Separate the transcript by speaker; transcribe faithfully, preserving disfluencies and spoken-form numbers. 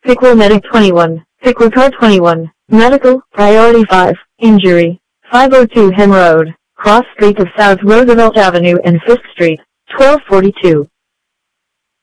Speaker 1: Pickle Medic twenty-one, Pickle Car twenty-one, Medical, Priority five, Injury, five oh two Hen Road, Cross Street of South Roosevelt Avenue and Fisk Street, twelve forty-two.